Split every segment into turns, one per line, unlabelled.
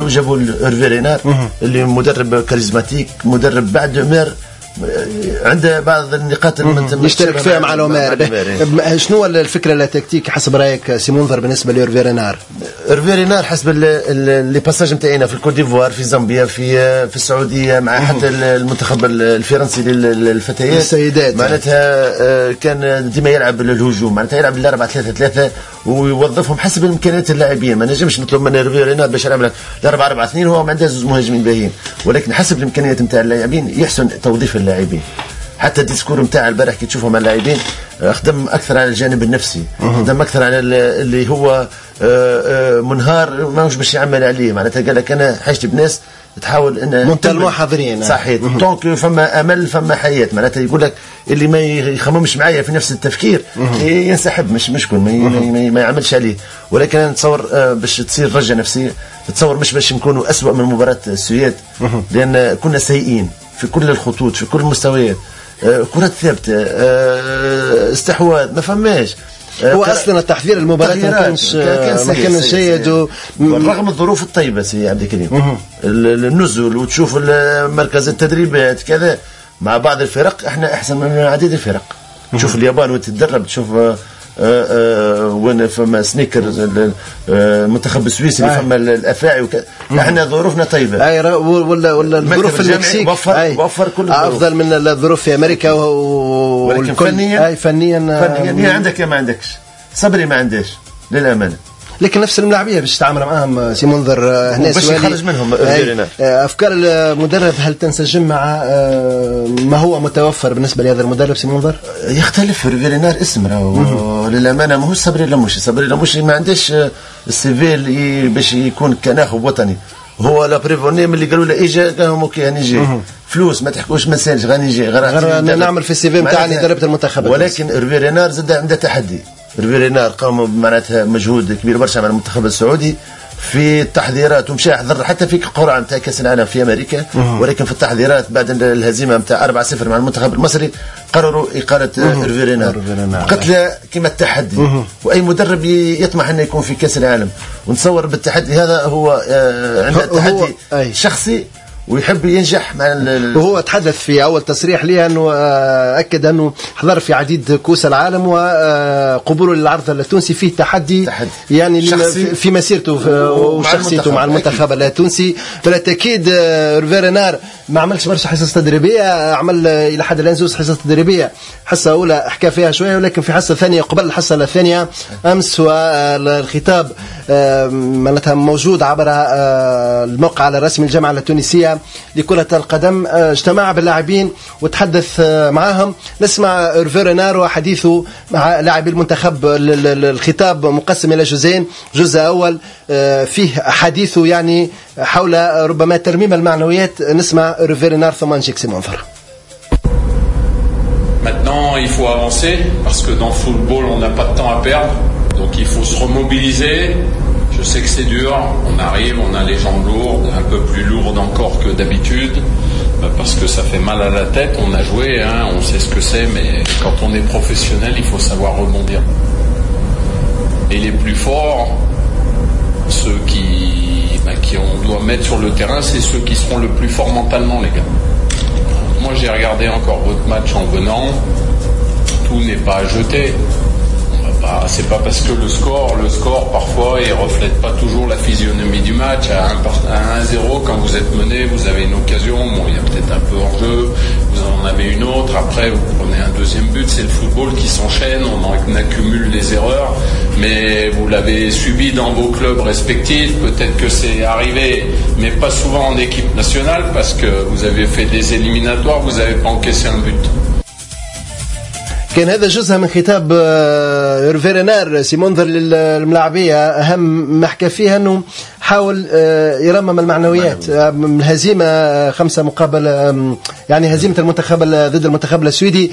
يروحوا جابوا هيرفي رينار اللي مدرب كاريزماتيك، مدرب بعد عمر عنده بعض النقاط
يشترك فيها مع العمر. شنو الفكره التكتيك حسب رايك سي منذر بالنسبه لهيرفي رينار؟
هيرفي رينار حسب لي باساج نتاعنا في الكوت ديفوار، في زامبيا، في السعوديه، مع حتى المنتخب الفرنسي للفتيات
السيدات،
معناتها كان ديما يلعب الهجوم، معناتها يلعب 4-3-3 ويوظفهم حسب امكانيات اللاعبين. ما نجمش نطلب من هيرفي رينار باش يلعب 4-4-2 هو ما عنده زوج مهاجمين باهيين، ولكن حسب الامكانيات نتاع اللاعبين يحسن توظيف اللاعبين. حتى الديسكور نتاع البارح كي تشوفوا مع اللاعبين خدم اكثر على الجانب النفسي، خدم اكثر على اللي هو منهار ماهوش باش يعمل عليه، معناتها قال لك انا حاجتي بناس تحاول ان
منتلموا حاضرين
صحيح دونك فما امل فما حياه، معناتها يقول لك اللي ما يخممش معايا في نفس التفكير ينسحب، مش كل ما يعملش عليه. ولكن انا نتصور باش تصير رجه نفسيه، نتصور مش باش نكونوا اسوأ من مباراه السويد، لان كنا سيئين في كل الخطوط في كل المستويات، كرات ثابته، استحواذ ما فماش.
هو اصلا التحضير المباراه ما كانش جيد
رغم الظروف الطيبه سي عبد الكريم. النزول وتشوف مركز التدريبات كذا مع بعض الفرق احنا احسن من عديد الفرق. تشوف اليابان وتتدرب، تشوف وين فما سنيكر المنتخب السويسري اللي فما الافاعي احنا ظروفنا طيبه.
اي ولا الظروف في المكسيك
وفر كل
افضل من الظروف في امريكا
ولكن فنيا عندك يا ما عندكش. صبري ما عندهش للامانه،
لكن نفس الملاعبيه باش تتعامل معاهم سي منذر هنا
باش يخرج منهم
افكار المدرب هل تنسجم مع ما هو متوفر بالنسبه لهذا المدرب سي منذر؟
يختلف. ريفيرينار اسم راهو للامانه ماهوش صبري لموشي ما عندهش السيفي باش يكون كناخب وطني. هو لا بريفوني من اللي قالوا له اجا قال لهم اوكي راني جاي، فلوس ما تحكوش ما سالش غادي نجي غير
نعمل في السي في نتاعي دربت المنتخب.
ولكن ريفيرينار زاد عنده تحدي. ريفيرينار قام معناتها مجهود كبير برشا مع المنتخب السعودي في التحضيرات، ومشى حضر حتى في قرعه نتاع كاس العالم في امريكا، ولكن في التحضيرات بعد الهزيمه نتاع 4-0 مع المنتخب المصري قرروا اقاله ريفيرينار. قتل كما التحدي، واي مدرب يطمح انه يكون في كاس العالم، ونتصور بالتحدي هذا هو عنده تحدي شخصي ويحب ينجح مع
وهو تحدث في أول تصريح لي أنه أكد أنه حضر في عديد كؤوس العالم وقبوله للعرض التونسي فيه تحدي يعني في مسيرته وشخصيته مع المنتخب التونسي. بالتأكيد هيرفي رينار ما عملش برشا حصص تدريبية، عمل إلى حد الآن زوج حصص تدريبية، حصة أولى حكى فيها شوية، ولكن في حصة ثانية قبل الحصة الثانية أمس والخطاب معناتها موجود عبر الموقع الرسمي للجامعة التونسية لكرة القدم، اجتمع باللاعبين وتحدث معهم. نسمع هيرفي رينار وحديثه مع لاعبي المنتخب. الخطاب مقسم إلى جزئين، جزء أول فيه حديثه يعني حول ربما ترميم المعنويات. نسمع هيرفي رينار ثم نجيك سي منذر.
Maintenant, il faut avancer parce que dans le football, on n'a pas de temps à perdre. Donc il faut se remobiliser. Je sais que c'est dur, on arrive, on a les jambes lourdes, un peu plus lourdes encore que d'habitude, parce que ça fait mal à la tête, on a joué, hein, on sait ce que c'est, mais quand on est professionnel, il faut savoir rebondir. Et les plus forts, ceux on doit mettre sur le terrain, c'est ceux qui seront le plus forts mentalement, les gars. Moi j'ai regardé encore votre match en venant, tout n'est pas à jeter. C'est pas parce que le score parfois il reflète pas toujours la physionomie du match. À 1-0 quand vous êtes mené, vous avez une occasion, bon il y a peut-être un peu hors jeu, vous en avez une autre, après vous prenez un deuxième but, c'est le football qui s'enchaîne, on accumule les erreurs, mais vous l'avez subi dans vos clubs respectifs, peut-être que c'est arrivé, mais pas souvent en équipe nationale parce que vous avez fait des éliminatoires, vous n'avez pas encaissé un but.
كان هذا جزء من خطاب هيرفي رينار سي منذر للملاعبية. أهم ما حكى فيها أنه حاول يرمم المعنويات من هزيمة 5 مقابل يعني هزيمة المنتخب ضد المنتخب السويدي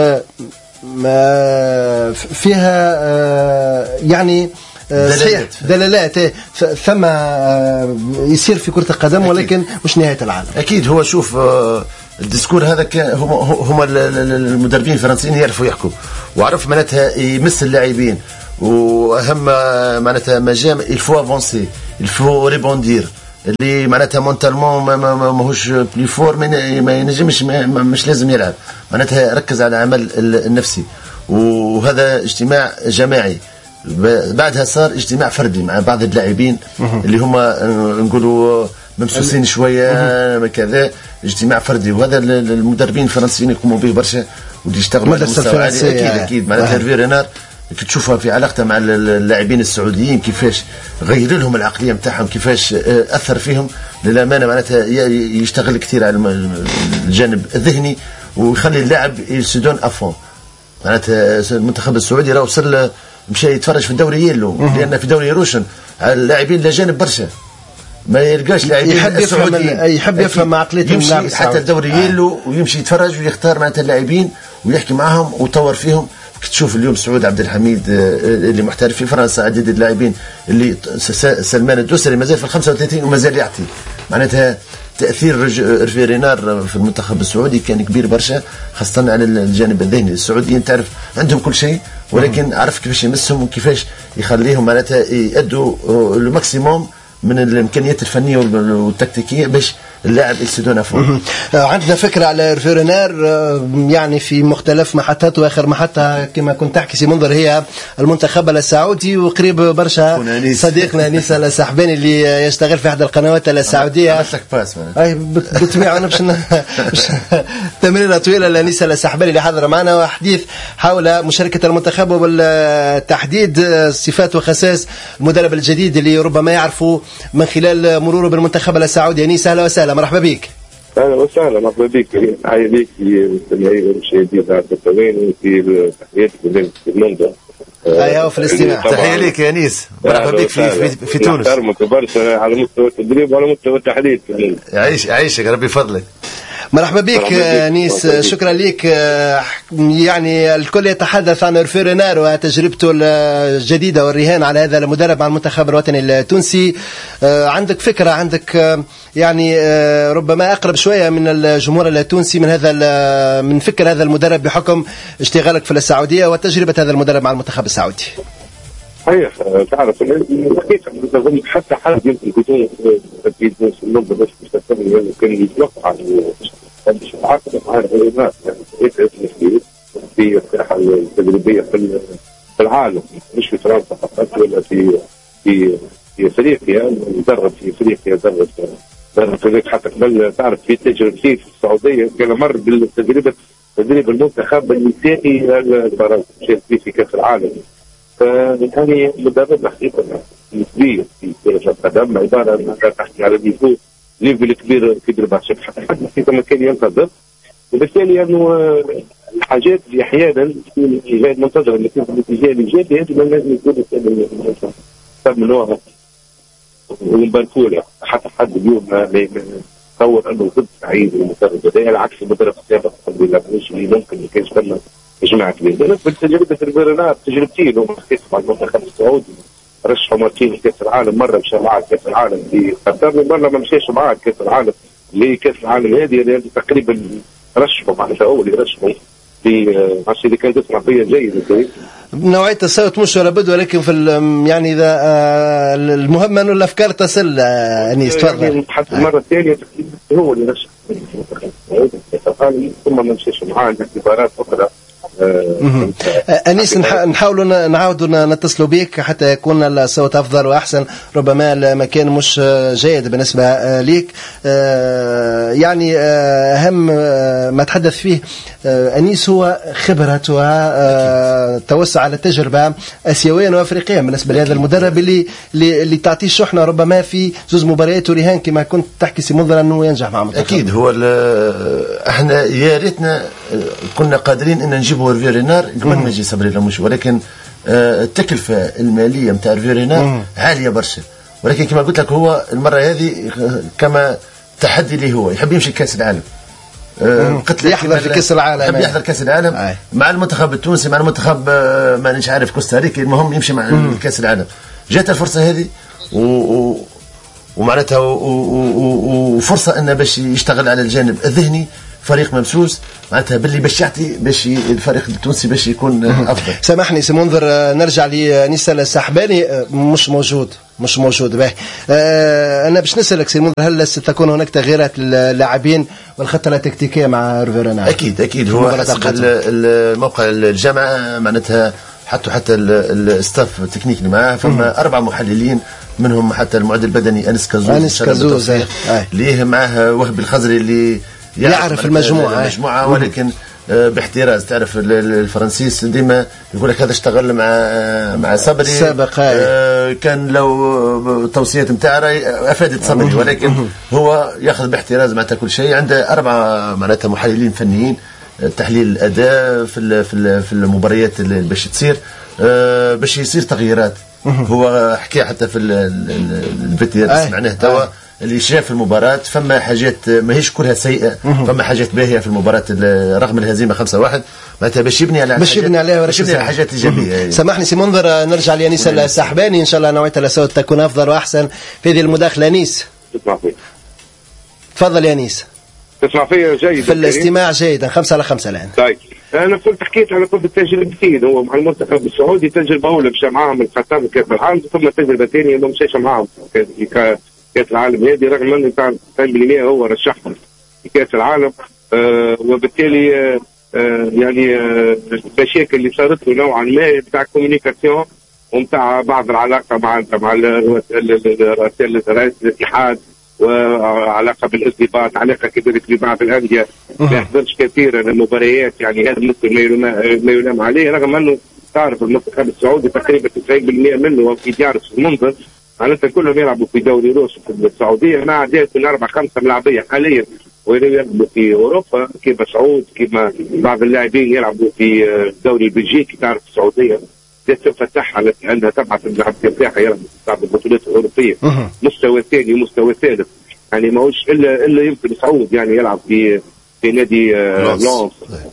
فيها يعني دلالات ثم يصير في كرة القدم، ولكن مش نهاية العالم.
أكيد هو شوف الديسكور هذا هم المدربين الفرنسيين يعرفوا يحكوا وعرف معناتها يمس اللاعبين، واهم معناتها مجام il faut avancer il faut rebondir اللي معناتها مونتالمون ماهوش بلي فور ما ينجمش مش لازم يلعب. معناتها ركز على العمل النفسي، وهذا اجتماع جماعي. بعدها صار اجتماع فردي مع بعض اللاعبين اللي هما نقولوا ممسوسين شويه كذا، اجتماع فردي. وهذا المدربين الفرنسيين يقوموا به برشا واللي يشتغلوا على المستوى عالي. اكيد معناتها هيرفي رينار كي تشوفها في علاقته مع اللاعبين السعوديين كيفاش غير لهم العقليه نتاعهم، كيفاش اثر فيهم للامانه. معناتها يشتغل كثير على الجانب الذهني ويخلي اللاعب يسدون افون. معناتها المنتخب السعودي راه وصل مشى يتفرج في الدوري يلو، لان في دوري روشن اللاعبين الاجانب برشا ما يلقاش لاعبين
يحب يفهم عقليه اللاعب
حتى الدوري يلو ويمشي يتفرج ويختار معناتها اللاعبين ويحكي معهم ويطور فيهم. تشوف اليوم سعود عبد الحميد اللي محترف في فرنسا، عديد اللاعبين اللي سلمان الدوسري مازال في 35 ومازال يعطي. معناتها تاثير هيرفي رينار في المنتخب السعودي كان كبير برشا، خاصه على الجانب الذهني. السعوديين تعرف عندهم كل شيء، ولكن عرف كيفاش يمسهم وكيفاش يخليهم معناتها يأدوا الماكسيموم من الامكانيات الفنيه والتكتيكيه باش اللاعب يسدون فوق.
عندنا فكره على هيرفي رينار يعني في مختلف محطات، واخر محطه كما كنت تحكي سي منذر هي المنتخب السعودي، وقريب برشا صديقنا انيس السحباني اللي يشتغل في احدى القنوات السعوديه.
عملت لك باس
اي بالطبيعه انا باش تمريره طويله لانيس السحباني اللي حضر معنا، وحديث حول مشاركه المنتخب وبالتحديد صفات وخصائص المدرب الجديد اللي ربما يعرفوا من خلال مروره بالمنتخب السعودي. انيس اهلا وسهلا، مرحبا بك.
اهلا وسهلا، مرحبا بك. تحيه ليك للمستمعين والمشاهدين على التلفزيون وفي تحياتك للمنظر.
ايوه في الاستماع.
تحيه لك يا انيس، مرحبا بك في تونس.
نحترمك برشا على مستوى التدريب وعلى مستوى التحليل.
يعيشك ربي يفضلك.
مرحبا بك انيس، شكرا لك. يعني الكل يتحدث عن هيرفي رينار وتجربته الجديده والرهان على هذا المدرب مع المنتخب الوطني التونسي. عندك فكره، عندك يعني ربما اقرب شويه من الجمهور التونسي من فكر هذا المدرب بحكم اشتغالك في السعوديه وتجربه هذا المدرب مع المنتخب السعودي؟
صحيح، تعرف الحقيقه حتى حد يمكن يكون في المنظمه باش تستمر كان يتوقع باش يتعاقد مع الناس يعني في الساحه التدريبيه في العالم، مش في فرنسا فقط ولا في افريقيا. درب في افريقيا، درب في حتى قبل تعرف في تجربتي في السعوديه كان مر بالتدريب المنتخب النسائي الفرنسي مشارك فيه في كاس العالم. يعني مدرب حقيقه كبير في كره القدم، عباره عن تحكي على ليفل كبير برشا حتى ما كان ينتظر. وبالتالي انه الحاجات اللي احيانا تكون غير منتظره اللي تكون في الاتجاه الايجابي هذه لازم يكون من ونباركوا له. حتى حد اليوم تصور انه ضد سعيد المدرب هذا، على عكس المدرب السابق اللي ممكن ما كانش ثم اجماع كبير. بالنسبه لتجربه الفيرنار تجربتي له مع المنتخب السعودي، رشحوا مرتين كاس العالم، مره مشى معاه كاس العالم في قطر، مره ما مشاش معاه كاس العالم. اللي كاس العالم هذه تقريبا رشحوا معناتها اول يرشحوا في ماشي اللي كانت تسمع فيها جيد.
نوعية الصوت مش ولا بد، ولكن في يعني اذا المهم انه الافكار تصل. انيس تفضل.
يعني حتى المره الثانيه هو اللي رشح ثم ما مشاش معاه اختبارات اخرى.
أنيس نحاولوا نعاودوا نتصلوا بك حتى يكون الصوت أفضل وأحسن. ربما المكان مش جيد بالنسبة ليك. يعني أهم ما تحدث فيه أنيس هو خبرة وتوسع على تجربة آسيوية وأفريقية بالنسبة لهذا المدرب اللي تعطيه شحنة ربما في زوز مباريات ورهان كما كنت تحكي سي منذر أنه ينجح مع منتخب.
أكيد هو احنا يا ريتنا كنا قادرين أن نجيبه هيرفي رينار قبل ما يجي صبري رموش، ولكن التكلفة المالية نتاع هيرفي رينار عالية برشا. ولكن كما قلت لك هو المرة هذه كما تحدي لي هو يحب يمشي كأس العالم،
يحضر في كأس العالم،
يحب يحضر كأس العالم مع المنتخب التونسي، مع المنتخب ما نش عارف كوستاريكا، المهم يمشي مع كأس العالم. جات الفرصة هذه ومعناتها وفرصة أنه باش يشتغل على الجانب الذهني. فريق ممسوس معناتها باللي باش يعطي باش الفريق التونسي باش يكون افضل.
سامحني سي منذر، نرجع لنيس السحباني مش موجود مش موجود به. انا باش نسالك سي منذر، هل ستكون هناك تغييرات للاعبين والخطه التكتيكيه مع ريفيرا؟
اكيد هو الموقع الجامعه معناتها حتى الستاف التكنيك اللي معاه، فما 4 محللين منهم حتى المعد البدني انس كازوز ليه معاه وهبي الخزري اللي
يعرف المجموعه
ولكن باحتراز. تعرف الفرنسيس ديما يقول لك هذا اشتغل مع صبري
سابق،
كان لو توصيات نتاعه افادت صبري، ولكن هو ياخذ باحتراز معناتها كل شيء. عنده 4 معناتها محللين فنيين تحليل الاداء في المباريات اللي باش تصير، باش يصير تغييرات. هو حكى حتى في الفيديو سمعناه توا اللي شاف المباراة، فما حاجات ماهيش كلها سيئة، فما حاجات باهية في المباراة رغم الهزيمة 5-1 معناتها باش يبني على حاجات إيجابية.
سامحني سي منذر، نرجع لأنيس السحباني إن شاء الله نوعية الأسود تكون أفضل وأحسن في هذه المداخلة. أنيس تفضل يا أنيس.
تسمع فيا جيد
في الاستماع جيدا. 5-5 الآن.
طيب انا كنت حكيت على كل التجربتين، هو مع المنتخب السعودي تجربه اولى مشى معاهم الخطاب كاس العالم، ثم تجربه ثانيه ما مشاش معاهم في كاس العالم هذه، رغم انه كان 90% هو رشحهم في كاس العالم. وبالتالي يعني المشاكل اللي صارت له نوعا ما بتاع كوميونيكاسيون ومتاع بعض العلاقه مع رئيس الاتحاد، وعلاقه بالانضباط، علاقه كبيره ببعض الانديه ما يحضرش كثيرا المباريات، يعني هذا ممكن ما يلام عليه، رغم انه تعرف المنتخب السعودي تقريبا 90% منه وفي يعرف المنظر معناتها كلهم يلعبوا في دوري روس في السعوديه، مع عدد من 4-5 ملاعبيه حاليا ويلعبوا في اوروبا كيما سعود، كيما بعض اللاعبين يلعبوا في الدوري البلجيكي. تعرف السعوديه تفتح عندها تبعث اللاعبين تاعها يلعبوا في البطولات الاوروبيه مستوى ثاني ومستوى ثالث، يعني ماهوش الا يمكن سعود يعني يلعب في نادي لونس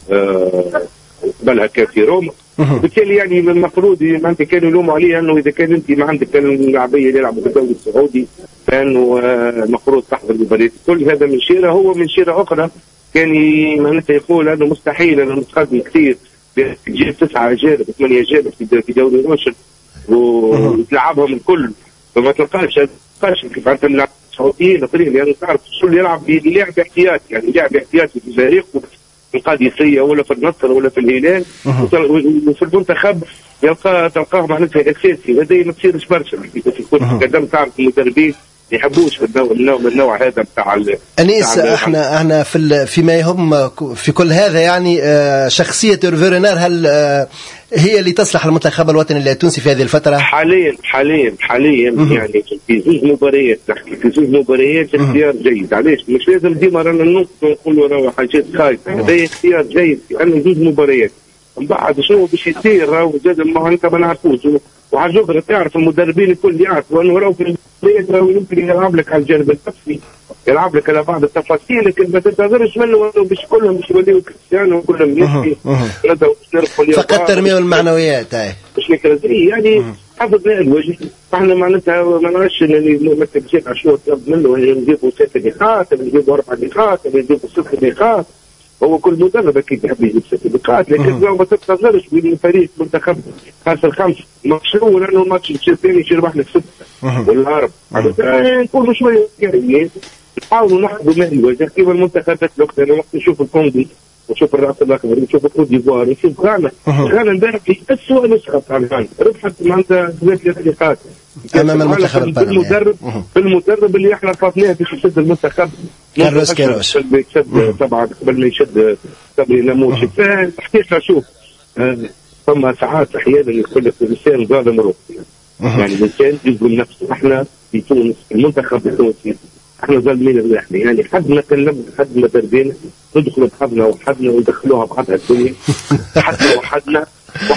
قبلها كان في روما. بالتالي يعني المفروض ما انت كانوا يلوموا عليه انه اذا كان انت ما عندك اللاعبيه اللي يلعبوا في الدوري السعودي كانوا المفروض تحضر المباريات. كل هذا من شيره، هو من شيره اخرى كان معناتها يقول انه مستحيل انه نتقدم كثير تجيب 9 اجانب 8 اجانب في دوري روشن وتلعبهم الكل، فما تلقاش كيف انت اللاعب السعوديين طريق، لانه تعرف شو اللي يلعب بلعب احتياطي، يعني لعب احتياطي في الفريق في القادسيه ولا في النصر ولا في الهلال، وفي المنتخب تلقاه معناتها اساسي. هذا ما تصيرش برشا في كل قدام. تعرف المدربين يحبوش النوع هذا بتاع
أنيس. احنا فيما يهم في كل هذا يعني شخصية ريفيرا هل هي اللي تصلح المنتخب الوطني التونسي في هذه الفترة؟ حاليا
يعني في 2 مباريات نحكي في 2 مباريات اختيار جيد. علاش مش لازم ديما رانا نقولوا راهو حاجات خايفة، هذا اختيار جيد لأنه 2 مباريات من بعد شنو باش يصير راهو زاد ما انت ما نعرفوش. وحاجة أخرى تعرف المدربين الكل يعرفوا أنه راهو في المباريات يمكن يلعب لك على الجانب النفسي، يلعب لك على بعض التفاصيل، لكن ما تنتظرش منه انه باش كلهم باش يوليو كريستيانو وكلهم يمشي
فقط ترميم المعنويات.
مش مكرزي يعني حفظنا الوجه. احنا معناتها ما نعرفش مثلا جيت عشوة طلب منه نجيبوا 6 نقاط، نجيبوا 4 نقاط، نجيبوا 6 نقاط. هو كل مدرب اكيد يحب يجيب 6 نقاط، لكن لو ما تنتظرش من فريق منتخب خاصة 5 مشروع، لانه الماتش الثاني يربح لك 6 ولا 4. نكونوا شويه يعني نحاولوا نحضروا ماء الوجه كيف المنتخبات الوقت. انا وقت نشوف الكونغو ونشوف الرأس الأخضر ونشوف كوت ديفوار ونشوف غانا امبارح في أسوأ نسخة تاع غانا، ربحت معناتها 3 نقاط
أمام المنتخب البرمي.
المدرب اللي احنا رفضناه باش يشد المنتخب
كيروش
طبعا قبل ما يشد صبري نموشي. فحكيت شوف ثم ساعات أحيانا يقول لك الإنسان ظالم روحه، يعني الإنسان يظلم نفسه. احنا في تونس المنتخب التونسي احنا ظالمين الواحد، يعني حد ما كلمنا حد ما دربينا ندخلوا بحضنا وحدنا وندخلوها بحضها الدنيا حتى وحدنا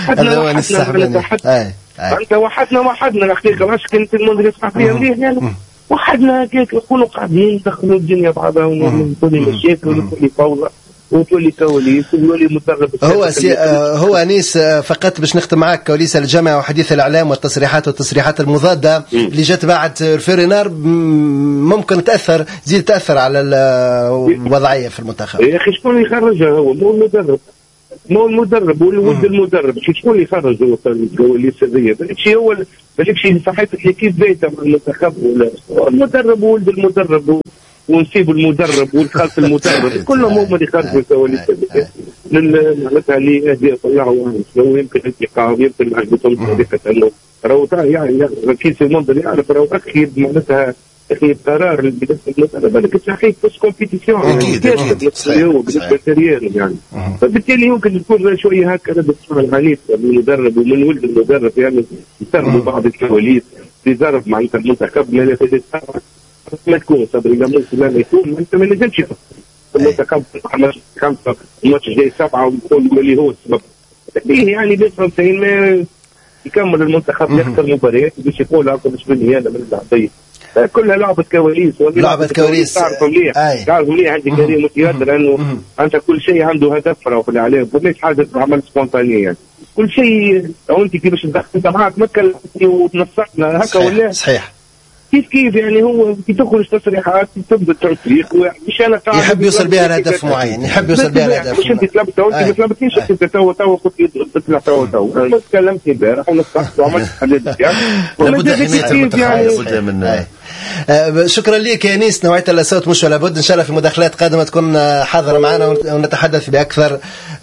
انت وحدنا الحقيقه مش كنت المنذر يسمع فيها مليح يعني وحدنا كيف نكونوا قاعدين ندخلوا الدنيا بعضها ونقولوا مشاكل ونقولوا فوضى وتولي كواليس ويولي مدرب.
هو أنيس فقط باش نختم معك كواليس الجامعة وحديث الإعلام والتصريحات المضادة اللي جت بعد ريفيرا ممكن تأثر على الوضعية في المنتخب.
يا أخي شكون يخرجها؟ هو مو المدرب. ما هو المدرب والولد المدرب شكون اللي خرج الجواليس هذيا؟ بالكشي هو بالكشي صحيفه اللي كيف بيته مع المنتخب ولا المدرب وولد المدرب ونسيب المدرب والخلف المدرب كلهم هم اللي خرجوا الكواليس هذيك معناتها اللي هذه طلعوا لو يمكن انتقام يمكن عجبتهم طريقه انه راهو يعني كيس المنظر يعرف راهو اكيد معناتها اخي قرار بالنسبه للمساله بالك صحيح بس كومبيتيسيون بالنسبه للريال يعني فبالتالي يمكن تكون شويه هكا رده فعل عنيف من المدرب ومن ولد المدرب يعني يسربوا بعض الكواليس يزرب معناتها المنتخب ما تكون صبري لا ممكن لا يكون انت ما نجمش المنتخب خمسه الماتش جاي 7 ويقول اللي هو السبب يعني بس 50 ما يكمل المنتخب يخسر مباريات باش يقول هاكا باش مني انا من العطيه كلها لعبة كواليس
لعبة كواليس
تعرفوا مليح عندي كريم متياد لانه انت كل شيء عنده هدف راهو في العلاج مش حاجه عمل سبونتانيه يعني كل شيء او انت كيفاش انت معاك ما تكلمني وتنصحنا هكا ولا
صحيح
كيف يعني هو كي تخرج تصريحات تبدا تعطيك مش انا
يحب يوصل بها لهدف معين يحب يوصل بها لهدف
مش انت طلبت وانت ما طلبتنيش انت تو قلت تطلع تو انا تكلمت امبارح ونصحت وعملت حاجات يعني
لابد حمايه المنتخب
شكرا لك يا انيس نوعيه الصوت مش ولا بد ان شاء الله في مداخلات قادمه تكون حاضره معنا ونتحدث باكثر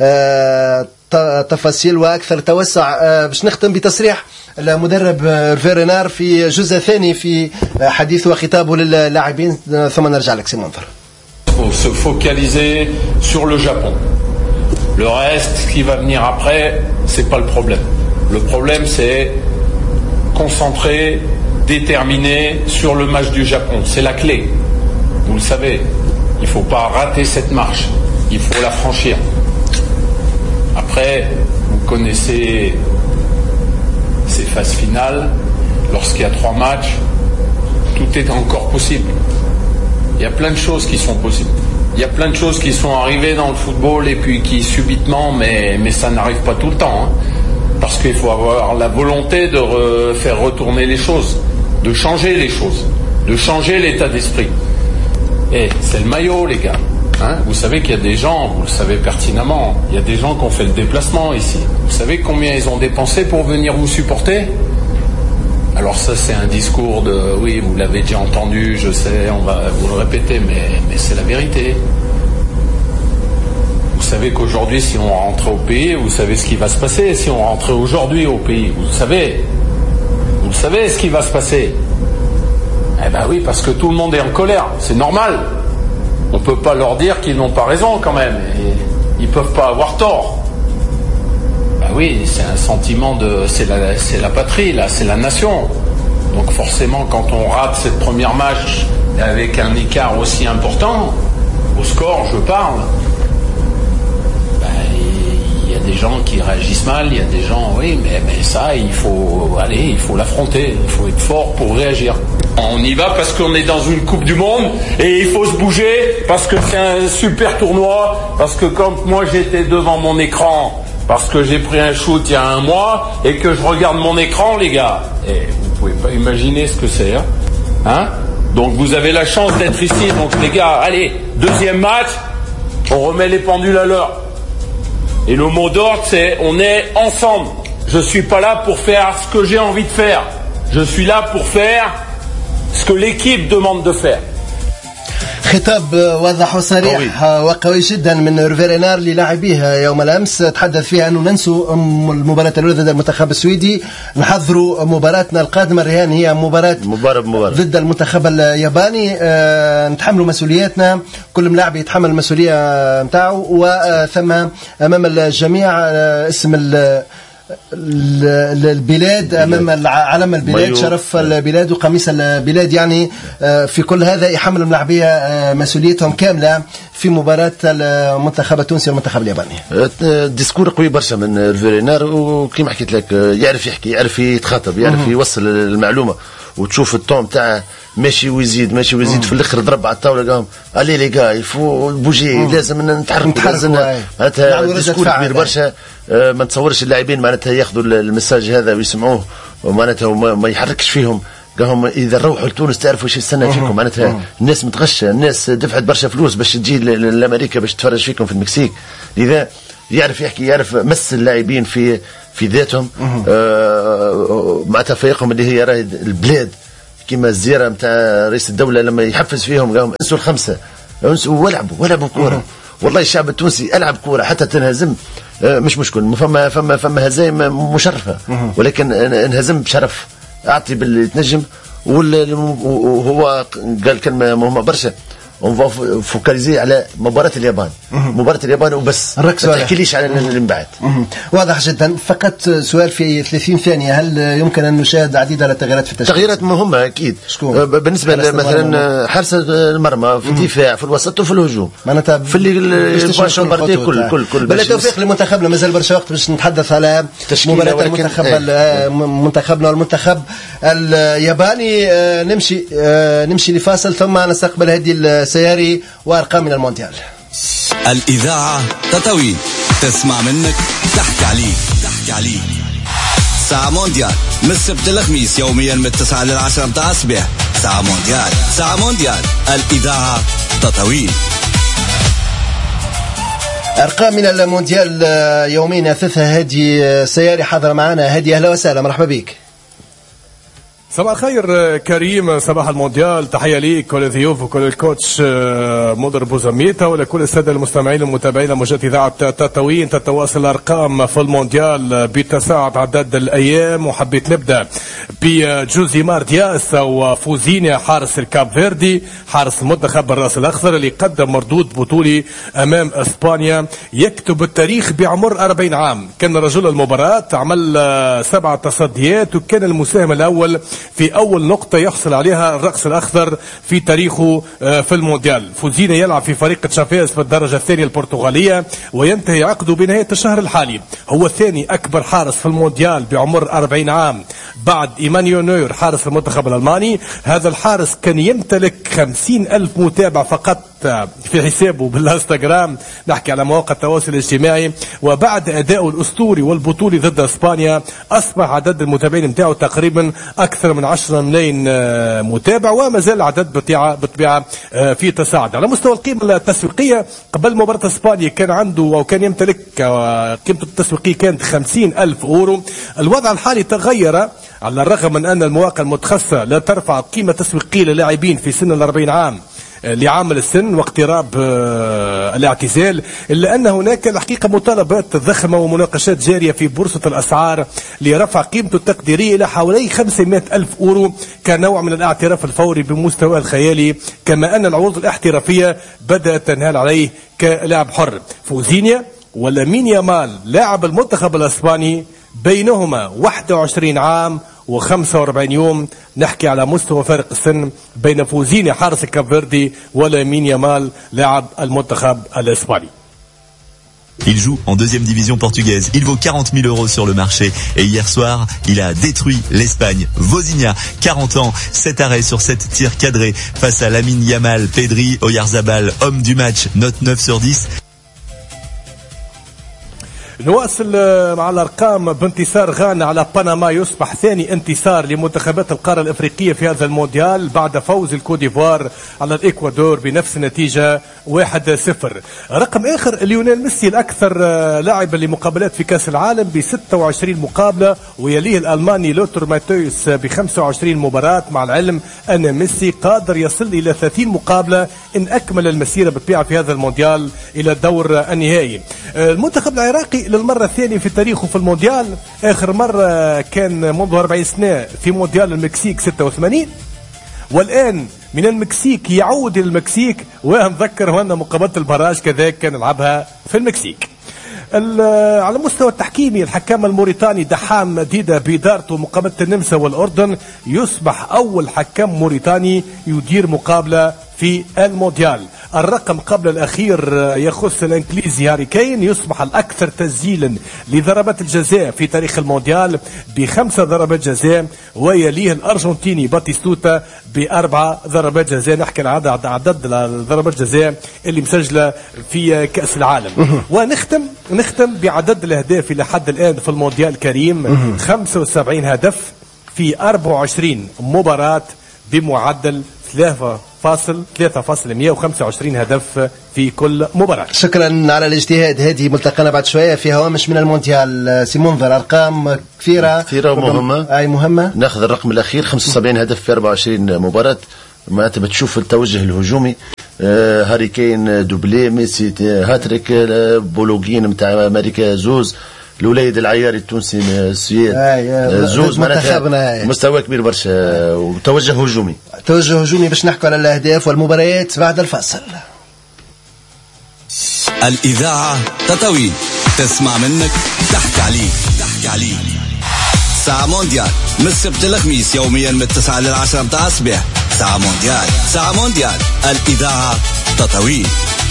تفاصيل واكثر توسع باش نختم بتصريح المدرب فيرينار في جزء ثاني في حديثه وخطابه للاعبين ثم نرجع لك سي منظر.
Faut se focaliser sur le Japon. Le reste, ce qui va venir après, c'est pas le problème. Le problème, c'est concentrer, déterminer sur le match du Japon. C'est la clé. Vous le savez. Il faut pas rater cette marche. Il faut la franchir. Après, vous connaissez ces phases finales. Lorsqu'il y a 3 matchs, tout est encore possible. Il y a plein de choses qui sont possibles. Il y a plein de choses qui sont arrivées dans le football et puis qui subitement, mais ça n'arrive pas tout le temps. Hein. Parce qu'il faut avoir la volonté de faire retourner les choses, de changer les choses, de changer l'état d'esprit. Et c'est le maillot, les gars. Hein, vous savez qu'il y a des gens, vous le savez pertinemment, il y a des gens qui ont fait le déplacement ici. Vous savez combien ils ont dépensé pour venir vous supporter ? Alors ça c'est un discours de oui vous l'avez déjà entendu, je sais, on va vous le répéter, mais c'est la vérité. Vous savez qu'aujourd'hui si on rentrait au pays, vous savez ce qui va se passer. Si on rentrait aujourd'hui au pays, vous le savez ce qui va se passer. Eh ben oui, parce que tout le monde est en colère, c'est normal. On peut pas leur dire qu'ils n'ont pas raison quand même. Et ils peuvent pas avoir tort. Ben oui, c'est un sentiment de... C'est la patrie, là, c'est la nation. Donc forcément, quand on rate cette première match avec un écart aussi important, au score, je parle, ben, il y a des gens qui réagissent mal, il y a des gens... Oui, mais ça, il faut l'affronter. Il faut être fort pour réagir. On y va parce qu'on est dans une Coupe du Monde et il faut se bouger parce que c'est un super tournoi, parce que quand moi j'étais devant mon écran, parce que j'ai pris un shoot il y a 1 mois et que je regarde mon écran, les gars, et vous pouvez pas imaginer ce que c'est, hein. Donc vous avez la chance d'être ici, donc les gars, allez, 2e match, on remet les pendules à l'heure. Et le mot d'ordre c'est on est ensemble. Je suis pas là pour faire ce que j'ai envie de faire. Je suis là pour faire ce que l'équipe demande de faire.
خطاب واضح وصريح وقوي جدا من فيرينار للاعبيه يوم الامس تحدث فيها انه ننسوا المباراه الاولى ضد المنتخب السويدي، نحضروا مباراتنا القادمه الرهان هي مباراه ضد المنتخب الياباني، نتحملوا مسؤولياتنا، كل ملاعب يتحمل المسؤوليه نتاعو، وثم امام الجميع اسم البلاد امام علم البلاد، شرف البلاد وقميص البلاد، يعني في كل هذا يحمل الملاعبيه مسؤوليتهم كامله في مباراه المنتخب التونسي والمنتخب الياباني.
ديسكور قوي برشا من فيرينار، وكما حكيت لك يعرف يحكي، يعرف يتخاطب، يعرف يوصل المعلومه، وتشوف التون تاع ماشي ويزيد في الاخر ضرب على الطاوله قام الي لي غا يفو بوجي، لازم نتحرك، لازم معناتها ديسكور كبير برشا. ما نتصورش اللاعبين معناتها ياخذوا المساج هذا ويسمعوه ومعناتها ما يحركش فيهم. قالهم اذا نروحوا لتونس تعرفوا ايش يستنى فيكم، معناتها الناس متغشه، الناس دفعت برشا فلوس باش تجي لامريكا باش تتفرج فيكم في المكسيك، لذا يعرف يحكي، يعرف مس اللاعبين في ذاتهم، مع تفيقهم اللي هي راهي البلاد كما الزياره نتاع رئيس الدوله لما يحفز فيهم قالوا انسوا الخمسه، انسوا ولعبوا كوره. والله الشعب التونسي العب كوره حتى تنهزم مش مشكل، فما هزايم مشرفه، ولكن انهزم بشرف، اعطي باللي تنجم. وهو قال كلمه مهمه برشا، فوكاليزي على مباراة اليابان وبس، ما تحكيليش على اللي من بعد.
واضح جدا. فقط سؤال في 30 ثانية، هل يمكن أن نشاهد عديد على التغييرات في التشكيل؟
تغييرات مهمة أكيد. بالنسبة مثلا حارس المرمى في الدفاع، في الوسط وفي الهجوم،
معناتها
في كل
بالتوفيق لمنتخبنا. مازال برشا وقت باش نتحدث على مباراة منتخبنا والمنتخب الياباني. نمشي لفاصل ثم نستقبل هذه السياري وأرقام من المونديال.
الإذاعة تطاوين، تسمع منك تحكي عليك. ساعة مونديال من السبت للخميس يوميا من 9 ل 10 متاع الصباح. ساعة مونديال الإذاعة تطاوين.
أرقام من المونديال يومين أثثها هذه سياري حاضرة معنا. هذه أهلا وسهلا، مرحبا بك.
صباح الخير كريم، صباح المونديال، تحية ليك كل الضيوف وكل الكوتش مدر بوزميتا ولكل السادة المستمعين المتابعين لموجات إذاعة تطاوين. تتواصل الأرقام في المونديال بتصاعد عدد الأيام، وحبيت نبدأ بجوزيمار دياس وفوزينيا حارس الكاب فيردي حارس المنتخب الراس الأخضر اللي قدم مردود بطولي أمام إسبانيا يكتب التاريخ بعمر 40 عام. كان رجل المباراة، عمل 7 تصديات، وكان المساهم الأول في أول نقطة يحصل عليها الرأس الأخضر في تاريخه في المونديال. فوزينيا يلعب في فريق تشافيز في الدرجة الثانية البرتغالية، وينتهي عقده بنهاية الشهر الحالي. هو ثاني أكبر حارس في المونديال بعمر 40 عام بعد إيمانويل نوير حارس المنتخب الألماني. هذا الحارس كان يمتلك 50,000 متابع فقط في حسابه بالانستغرام، نحكي على مواقع التواصل الاجتماعي. وبعد أدائه الأسطوري والبطولي ضد إسبانيا أصبح عدد المتابعين متاعه تقريبا أكثر من 10 ملايين متابع، وما زال العدد بالطبيعة في تصاعد. على مستوى القيمة التسويقية، قبل مباراة إسبانيا كان عنده أو كان يمتلك قيمته التسويقية كانت 50,000 أورو. الوضع الحالي تغير، على الرغم من أن المواقع المتخصصة لا ترفع القيمة التسويقية للاعبين في سن 40 عام لعامل السن واقتراب الاعتزال، إلا أن هناك الحقيقة مطالبات ضخمة ومناقشات جارية في بورصة الأسعار لرفع قيمته التقديرية إلى حوالي 500,000 أورو كنوع من الاعتراف الفوري بمستوى الخيالي، كما أن العروض الاحترافية بدأت تنهال عليه كلاعب حر. فوزينيا ولامين يامال لاعب المنتخب الأسباني بينهما 21 عام و45 يوم. نحكي على مستوى فارق السن بين فوزينيا حارس الكاب فيردي ولامين يامال لاعب المنتخب الإسباني.
Il joue en deuxième division portugaise. Il vaut 40 000 euros sur le marché. Et hier soir, il a détruit l'Espagne. Vozinha, 40 ans, 7 arrêts sur 7 tirs cadrés face à Lamine Yamal. Pedri Oyarzabal, homme du match, note 9 sur 10.
نواصل مع الأرقام بانتصار غانا على بنما، يصبح ثاني انتصار لمنتخبات القارة الأفريقية في هذا المونديال بعد فوز الكوديفوار على الإكوادور بنفس النتيجة 1-0. رقم آخر، ليونيل ميسي الأكثر لاعبا لمقابلات في كأس العالم ب 26 مقابلة، ويليه الألماني لوتر ماتيوس ب 25 مباراة، مع العلم أن ميسي قادر يصل إلى 30 مقابلة إن أكمل المسيرة بالطبيعة في هذا المونديال إلى الدور النهائي. المنتخب العراقي للمرة الثانية في تاريخه في المونديال، آخر مرة كان منذ 40 سنة في مونديال المكسيك 86، والآن من المكسيك يعود إلى المكسيك، ونذكر أن مقابلة البراج كذلك كان يلعبها في المكسيك. على مستوى التحكيمي، الحكام الموريتاني دحام ديدا بإدارته مقابلة النمسا والأردن يصبح أول حكام موريتاني يدير مقابلة في المونديال. الرقم قبل الأخير يخص الإنجليزي هاري كين، يصبح الأكثر تسجيلا لضربات الجزاء في تاريخ المونديال ب5 ضربات جزاء، ويليه الأرجنتيني باتيستوتا ب4 ضربات جزاء. نحكي عن عدد ضربات الجزاء اللي مسجلة في كأس العالم. ونختم بعدد الأهداف إلى حد الآن في المونديال كريم، 75 هدف في 24 مباراة بمعدل 3 3.125 هدف في كل مباراة.
شكرا على الاجتهاد. هذه ملتقانا بعد شوية في هوامش من المونديال. سي منذر، أرقام كثيرة
ومهمة.
أي مهمة.
ناخذ الرقم الأخير 75 هدف في 24 مباراة. معناتها بتشوف التوجه الهجومي، هاري كين دوبلي، ميسي هاتريك، بولوغين نتاع امريكا زوز، الوليد العياري التونسي سياد زوز. معناتها مستوى كبير برشا وتوجه هجومي.
توجه هجومي. باش نحكوا على الاهداف والمباريات بعد الفاصل.
الإذاعة تطاوين، تسمع منك تحكي عليك. ساعة مونديال من السبت للخميس يوميا من 9 ل 10 متاع الصباح. ساعة مونديال الإذاعة تطاوين.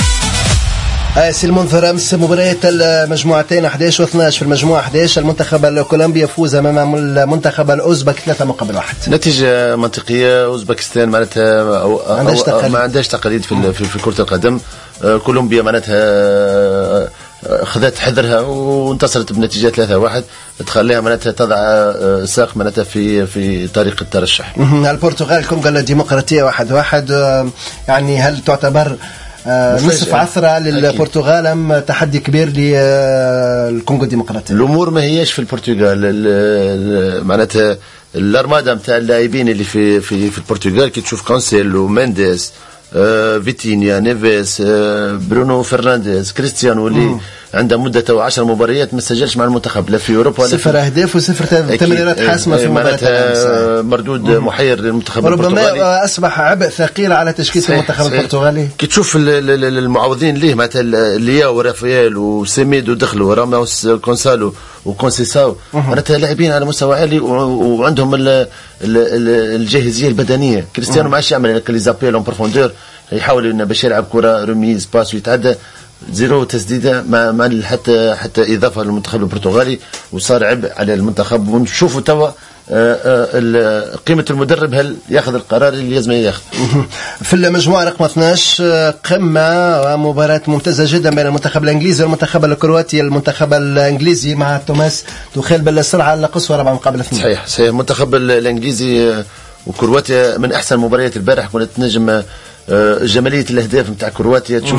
سي المنذر، امس مباريات المجموعتين 11 و 12. في المجموعه 11 المنتخب الكولومبي يفوز امام المنتخب الاوزبك 3-1.
نتيجه منطقيه. اوزبكستان معناتها ما عندهاش تقاليد في كره القدم. كولومبيا معناتها خذت حذرها وانتصرت بنتيجه 3-1 تخليها معناتها تضع ساق معناتها في طريق الترشح.
البرتغال الكونغو الديمقراطيه 1-1. يعني هل تعتبر نصف عثرة للبرتغال أم تحدي كبير للكونغو الديمقراطية؟
الأمور ما هياش في البرتغال. معناتها الأرمادة متاع اللاعبين اللي في البرتغال كي تشوف كونسيلو، مينديز، فيتينيا، نيفيس، برونو فرنانديز، كريستيانو اللي عنده مدة 10 مباريات ما سجلش مع المنتخب لا في أوروبا ولا
0 أهداف و0 تمريرات حاسمة في
مباراة. مردود محير للمنتخب البرتغالي.
ربما أصبح عبء ثقيل على تشكيلة المنتخب البرتغالي.
كي تشوف المعوضين ليه معناتها لياو ورافائيل وسيميدو دخلوا راموس كونسالو وكونسيساو معناتها لاعبين على مستوى عالي وعندهم الجاهزية البدنية. كريستيانو ما عادش يعمل لي زابيل اون بروفوندور، يحاول انه باش يلعب كرة رميز باس ويتعدى. زيرو تسديده ما حتى اضافه للمنتخب البرتغالي وصار عبء على المنتخب. ونشوفوا توا قيمه المدرب هل ياخذ القرار اللي لازم ياخذ.
في المجموعه رقم 12 قمه ومباراه ممتازه جدا بين المنتخب الانجليزي والمنتخب الكرواتي. المنتخب الانجليزي مع توماس توخيل بالسرعه القصوى 4-2.
صحيح. المنتخب الانجليزي وكرواتيا من احسن مباريات البارح. كنت نجم جمالية الأهداف نتاع كرواتيا، تشوف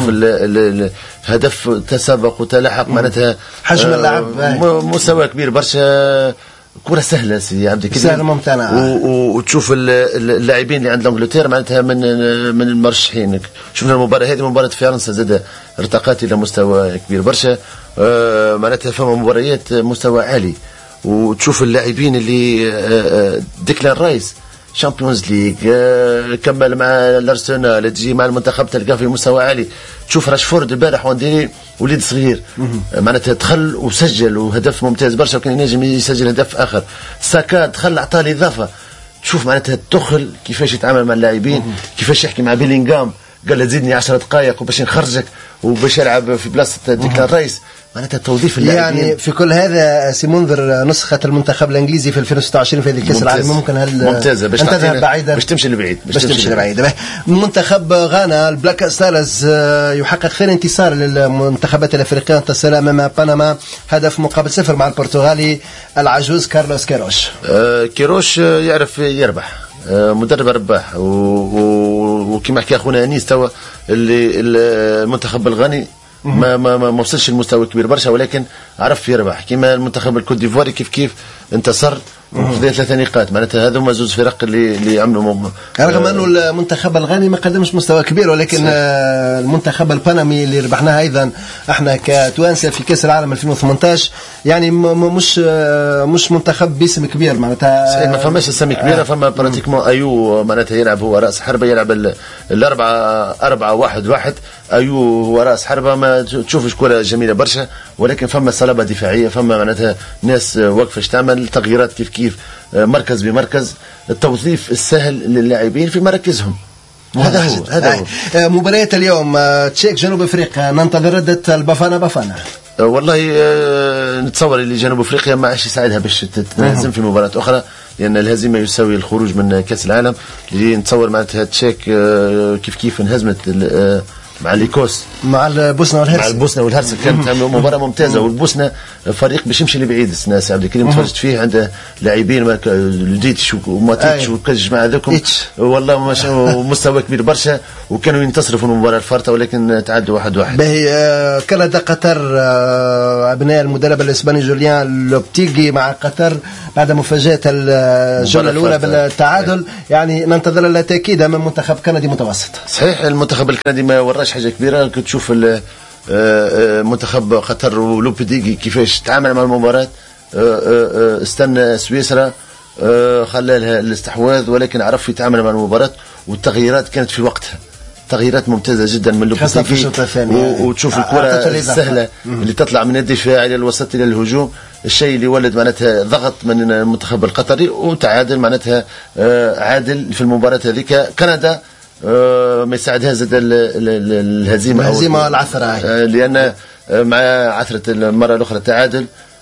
الهدف تسابق وتلاحق معناتها
حجم اللعب
مستوى كبير برشا. كرة سهلة سي عبد الكريم،
سهلة ممتنة.
وتشوف اللاعبين اللي عند انجلترا معناتها من المرشحين. شفنا المباراة هذه مباراة فرنسا زاد ارتقت إلى مستوى كبير برشا. معناتها فما مباريات مستوى عالي. وتشوف اللاعبين اللي ديكلان رايس شامبيونز ليج كمل مع الارسنال، تجي مع المنتخب تلقاه في مستوى عالي. تشوف راشفورد البارح ونديري وليد صغير معناتها دخل وسجل وهدف ممتاز برشا، وكان ينجم يسجل هدف اخر. ساكا دخل عطاه الاضافه. تشوف معناتها تدخل كيفاش يتعامل مع اللاعبين، كيفاش يحكي مع بيلينغهام، قال له زيدني 10 دقائق وباش نخرجك وباش يلعب في بلاصه ديكلان رايس. معناتها توظيف اللاعبين.
يعني في كل هذا سي منذر نسخة المنتخب الانجليزي في 2026 في هذه الكأس العالم ممكن هل
ممتازة باش
تذهب بعيدا،
باش تمشي لبعيد،
باش تمشي لبعيد. منتخب غانا البلاك ستارز يحقق ثاني انتصار للمنتخبات الافريقية، انتصر امام بنما هدف مقابل 0 مع البرتغالي العجوز كارلوس كيروش.
كيروش يعرف يربح، مدرب رباح. وكما حكى اخونا انيس توا اللي المنتخب الغاني ما وصلش المستوى كبير برشا، ولكن عرف يربح. كما المنتخب الكوت ديفواري كيف انتصر وخذ 3 نقاط. معناتها هذوما زوج فرق اللي عملوا
رغم انه المنتخب الغاني ما قدمش مستوى كبير، ولكن المنتخب البنمي اللي ربحناه ايضا احنا كتوانسه في كاس العالم 2018 يعني مش منتخب باسم كبير. معناتها
ما فماش اسامي كبيره. فما براتيكمون ايو معناتها يلعب هو راس حربه، يلعب 4-1-1. ايو هو راس حربه، ما تشوفش كره جميله برشا، ولكن فما صلابه دفاعيه، فما معناتها ناس واقفه تعمل تغييرات كيف مركز بمركز، التوظيف السهل للاعبين في مراكزهم. هذا هو
مباريات اليوم. تشيك جنوب افريقيا، ننتظر ردة البافانا.
والله نتصور اللي جنوب افريقيا ما عادش يساعدها باش تنهزم في مباراة اخرى، لان الهزيمه يساوي الخروج من كاس العالم. اللي نتصور معناتها تشيك كيف انهزمت مع ليكوس
مع البوسنه والهرسك.
مع البوسنه والهرسك كانت مباراه ممتازه. والبوسنه فريق باش يمشي لبعيد. الناس عبد الكريم تفرجت فيه عنده لاعبين لوديتش وماتيتش وكاج هذوكم والله مستوى كبير برشا وكانوا ينتصروا في المباراه الفارطه ولكن تعدوا 1-1.
باهي كندا قطر ابناء المدرب الاسباني جوليان لوبتيغي مع قطر بعد مفاجاه الجوله الاولى بالتعادل. يعني ننتظر التاكيد من منتخب كندي متوسط.
صحيح المنتخب الكندي ما وراش حاجه كبيره. كنت تشوف منتخب قطر ولوبتيغي كيفاش تعامل مع المباراه. استنى سويسرا خلى لها الاستحواذ ولكن عرف يتعامل مع المباراه والتغييرات كانت في وقتها. تغييرات ممتازه جدا من لوبتيغي وتشوف الكره السهله اللي تطلع من الدفاع الى الوسط الى الهجوم. الشيء اللي ولد معناتها ضغط من المنتخب القطري وتعادل معناتها عادل في المباراه هذيك. كندا ما يساعدها زاد الهزيمه
العثره
لان مع عثره المره الاخرى تعادل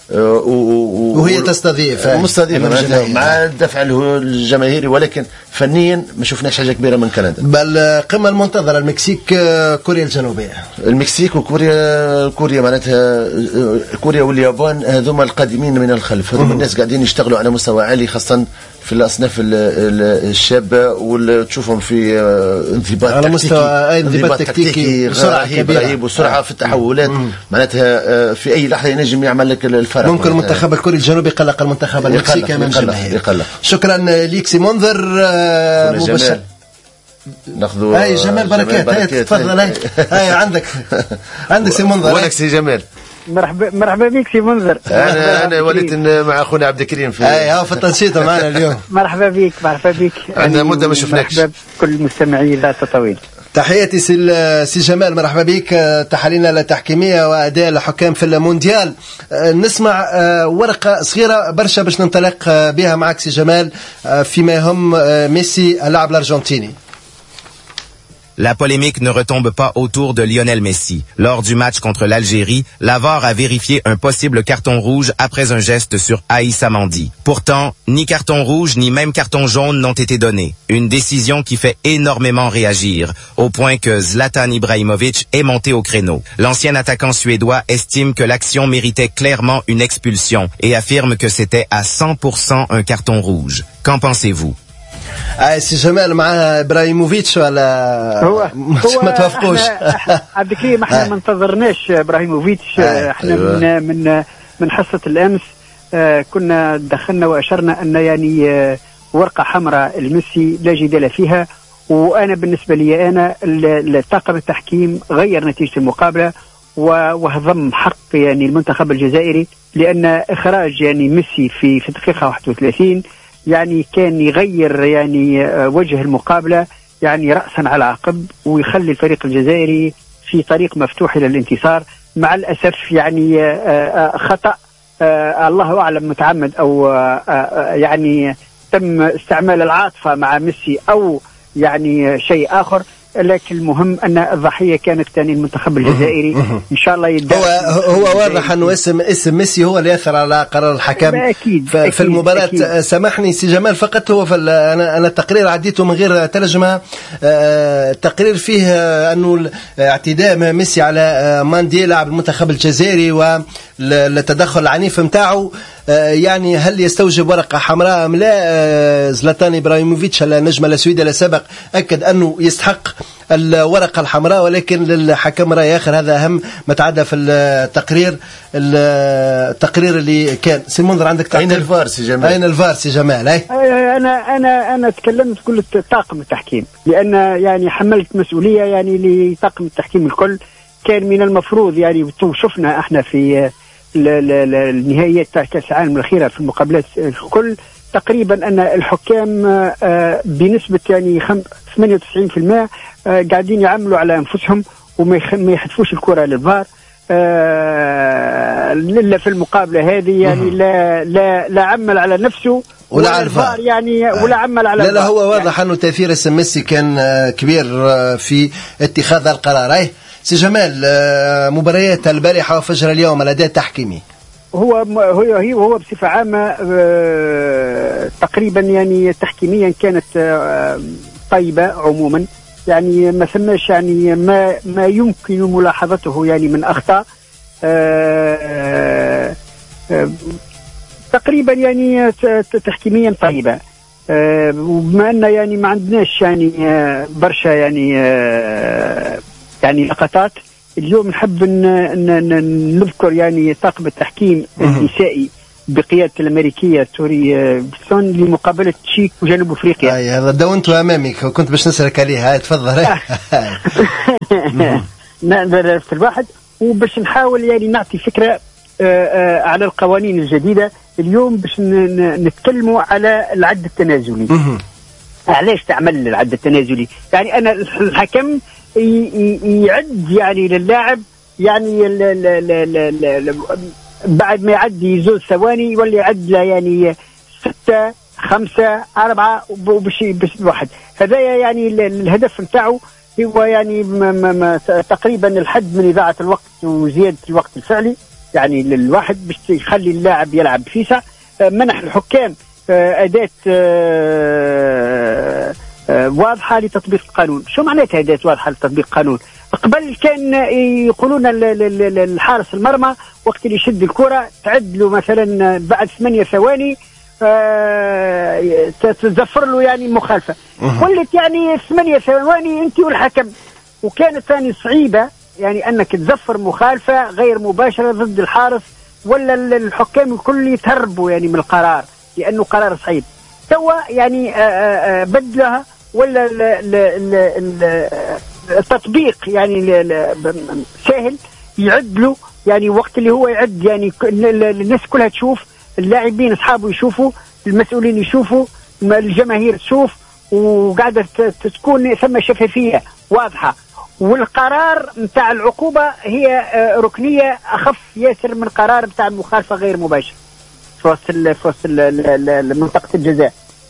وهي تستضيف
مستضيفه مع الدفع الجماهيري ولكن فنيا ما شفناش حاجه كبيره من كندا.
بل القمه المنتظره المكسيك كوريا الجنوبيه.
المكسيك وكوريا معناتها كوريا واليابان هذوما القادمين من الخلف. هذوما الناس قاعدين يشتغلوا على مستوى عالي خاصه في الاصناف الشابه وتشوفهم في انضباط
على مستوى انضباط تكتيكي
رهيب وسرعه في التحولات معناتها في اي لحظه ينجم يعمل لك الفرق.
ممكن المنتخب الكوري الجنوبي يقلق المنتخب المكسيكي من الجماهير. شكرا ليك سي منذر. مباشر
ناخذ
هاي جمال بركات. تفضل هاي عندك سي منذر.
ولك سي جمال.
مرحبا بك سي منذر.
انا وليت مع اخونا عبد الكريم
في التنشيط معنا اليوم.
مرحبا بك
عندنا مده ما شفناكش.
مرحبا بكل المستمعين لا تطويل.
تحياتي سي جمال مرحبا بك. تحاليلنا التحكيميه واداء الحكام في المونديال. نسمع ورقه صغيره برشا باش ننطلق بها معك سي جمال فيما يهم ميسي اللاعب الارجنتيني.
La polémique ne retombe pas autour de Lionel Messi. Lors du match contre l'Algérie, la VAR a vérifié un possible carton rouge après un geste sur Aïssa Mandi. Pourtant, ni carton rouge ni même carton jaune n'ont été donnés. Une décision qui fait énormément réagir, au point que Zlatan Ibrahimovic est monté au créneau. L'ancien attaquant suédois estime que l'action méritait clairement une expulsion et affirme que c'était à 100% un carton rouge. Qu'en pensez-vous?
سي جمال مع ابراهيموفيتش ولا ما توافقوش؟
عبد الكريم احنا ما انتظرناش ابراهيموفيتش. احنا من حصه الامس كنا دخلنا واشرنا ان يعني ورقه حمراء الميسي لا جدال فيها. وانا بالنسبه لي انا طاقم التحكيم غير نتيجه المقابله وهضم حق يعني المنتخب الجزائري لان اخراج يعني ميسي في الدقيقه 31 يعني كان يغير يعني وجه المقابلة يعني رأسا على عقب ويخلي الفريق الجزائري في طريق مفتوح إلى الانتصار. مع الأسف يعني خطأ الله أعلم متعمد أو يعني تم استعمال العاطفة مع ميسي أو يعني شيء آخر. لكن المهم أن الضحية كانت ثاني المنتخب الجزائري. إن شاء الله
هو واضح أنه اسم ميسي هو اللي يأثر على قرار الحكم
أكيد
في المباراة. أكيد. سامحني سي جمال فقط هو أنا التقرير عديته من غير ترجمة. التقرير فيه أنه اعتداء ميسي على ماندي لاعب المنتخب الجزائري والتدخل العنيف متاعه يعني هل يستوجب ورقة حمراء أم لا؟ زلاتان إبراهيموفيتش النجم السويدي السابق أكد أنه يستحق الورقة الحمراء ولكن للحكم رأي آخر. هذا أهم ما تعدى في التقرير اللي كان. سي منذر عندك
تعقيب؟ أين الفار سي جمال؟
أين الفار سي جمال؟
أنا تكلمت قلت طاقم التحكيم لأن يعني حملت مسؤولية يعني لطاقم التحكيم الكل. كان من المفروض يعني شفنا احنا في النهائيات تاع كأس العالم الأخيرة في المقابلات الكل تقريبا أن الحكام بنسبة يعني 98% قاعدين يعملوا على أنفسهم وما يحذفوش الكرة للفار. إلا في المقابلة هذه يعني لا عمل على نفسه
ولا على الفار
يعني ولا عمل على
لا هو واضح أنه تأثير اسم ميسي كان كبير في اتخاذ القرار. سي جمال مباريات البارحة وفجر اليوم الأداء التحكيمي
هو بصفة عامة تقريبا يعني تحكيميا كانت طيبة عموما. يعني ما ثماش يعني ما يمكن ملاحظته يعني من أخطاء تقريبا يعني تحكيميا طيبة. وبما أن يعني ما عندناش يعني برشا يعني لقطات اليوم، نحب نذكر يعني طاقم التحكيم النسائي بقيادة الأمريكية توري بسون لمقابلة تشيك وجنوب أفريقيا.
أي هذا دونت أمامك كنت باش نسألك عليها، تفضل.
في الواحد وباش نحاول يعني نعطي فكرة على القوانين الجديدة اليوم، باش نتكلموا على العد التنازلي. علاش تعمل العد التنازلي؟ يعني أنا الحكم يعد يعني للاعب يعني بعد ما يعدي 2 ثواني يولي يعد له يعني 6 5 4 وبشي واحد. هذا يعني الهدف نتاعو هو يعني تقريبا الحد من إضاعة الوقت وزيادة الوقت الفعلي يعني للواحد باش يخلي اللاعب يلعب فيسع. منح الحكام أداة واضحة لتطبيق القانون. شو معناتها أداة واضحة لتطبيق القانون؟ قبل كان يقولون الحارس المرمى وقت اللي يشد الكرة تعد له مثلا بعد 8 ثواني تزفر له يعني مخالفة. قلت يعني 8 ثواني انت والحكم، وكانت ثاني صعيبة يعني انك تزفر مخالفة غير مباشرة ضد الحارس، ولا الحكام الكل يتهربوا يعني من القرار لانه قرار صعيب. توا يعني بدلها ولا التطبيق يعني سهل، يعد له يعني وقت اللي هو يعد يعني الناس كلها تشوف، اللاعبين اصحابه يشوفوا، المسؤولين يشوفوا، الجماهير تشوف، وقاعده تكون ثم شفافيه واضحه. والقرار نتاع العقوبه هي ركنيه اخف ياسر من قرار نتاع المخالفه غير مباشره في وسط منطقه الجزاء.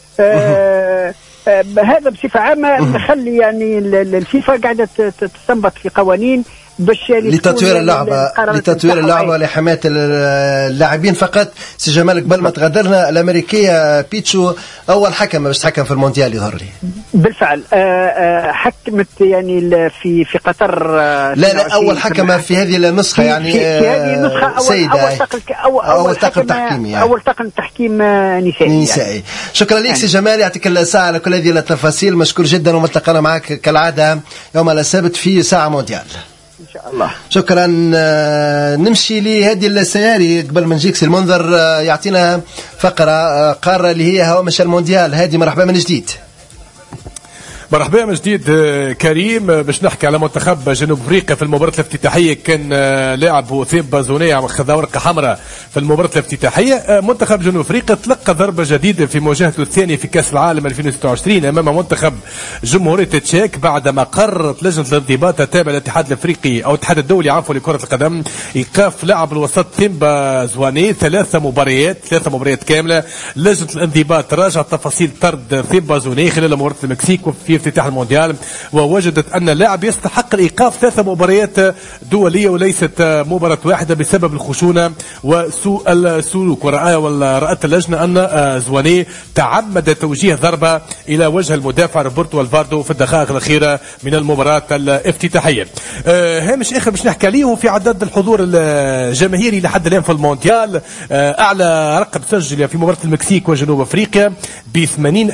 هذا بصفه عامه نخلي يعني الفيفا قاعده تستنبط في قوانين باش يعني
لتطوير اللعبه لحمايه اللاعبين فقط. سي جمال قبل ما تغادرنا، الامريكيه بيتشو اول حكم باش تحكم في المونديال يظهر لي.
بالفعل حكمت يعني في قطر.
لا اول حكمه في هذه النسخه يعني
في هذه النسخه
سيده
اول طاقم تحكيم يعني. اول طاقم تحكيم نسائي يعني.
شكرا لك سي جمال، يعطيك الساعه على كل هذه التفاصيل. مشكور جدا، وملتقانا معك كالعاده يوم السبت في ساعه مونديال
إن شاء الله.
شكرا. نمشي لهذه السياري قبل ما نجيك سي المنذر يعطينا فقرة قارة اللي هي هوامش المونديال. هذه مرحبا من جديد.
مرحبا من جديد كريم. باش نحكي على منتخب جنوب افريقيا في المباراة الافتتاحية. كان لاعب ثيمبا زونيا خذ ورقة حمراء في المباراة الافتتاحية. منتخب جنوب افريقيا تلقى ضربة جديدة في مواجهته الثانية في كأس العالم 2026 امام منتخب جمهورية التشيك، بعدما قررت لجنة الانضباط التابعة للاتحاد الافريقي او الاتحاد الدولي لكرة القدم ايقاف لاعب الوسط ثيمبا زواني 3 مباريات كاملة. لجنة الانضباط راجعت تفاصيل طرد ثيمبا زوني خلال مباراة المكسيك وفي افتتاح المونديال، ووجدت أن اللاعب يستحق الإيقاف 3 مباريات دولية وليست مباراة واحدة بسبب الخشونة وسوء السلوك. ورأت اللجنة أن زواني تعمد توجيه ضربة إلى وجه المدافع روبرتو الفاردو في الدقائق الأخيرة من المباراة الافتتاحية. هامش آخر باش نحكي عليه في عدد الحضور الجماهيري لحد الآن في المونديال. أعلى رقم سجل في مباراة المكسيك وجنوب أفريقيا ب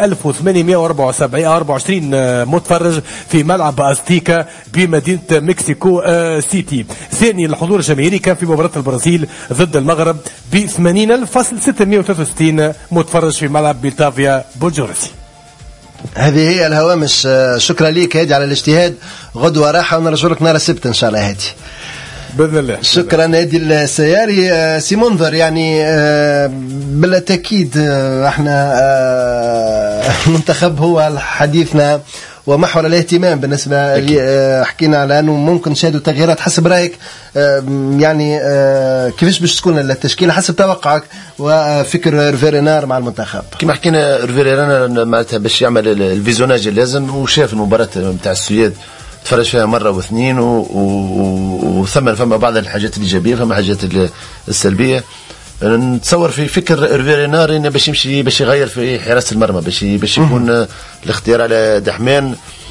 80,824 متفرج في ملعب أزتيكا بمدينة مكسيكو سيتي. ثاني الحضور الجماهيري كان في مباراة البرازيل ضد المغرب ب 80,663 متفرج في ملعب بيلتافيا بوجورسي.
هذه هي الهوامش. شكرا لك هادي على الاجتهاد. غدوة راحة ونرجو لك نهار السبت إن شاء الله هادي
بإذن الله.
شكرا هادي السياري. سي منذر يعني بالتأكيد احنا منتخب هو حديثنا ومحور الاهتمام بالنسبة لي. حكينا على أنه ممكن نشاهدوا تغييرات. حسب رأيك يعني كيفاش باش تكون التشكيلة حسب توقعك وفكر ريفيرينار مع المنتخب؟
كما حكينا ريفيرينار معناتها باش يعمل الفيزيوناج اللازم، وشاف المباراة نتاع السويد تفرج فيها مرة واثنين وثم بعض الحاجات الإيجابية فما حاجات السلبية. نتصور في فكر ريفيرينار انه باش يمشي باش يغير في حراسة المرمى، باش يكون الاختيار على دحمان